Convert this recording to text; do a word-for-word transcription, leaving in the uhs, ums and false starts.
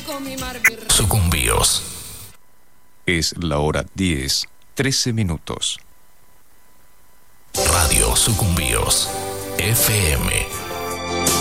Sucumbíos. Es la hora diez, trece minutos. Radio Sucumbíos, F M.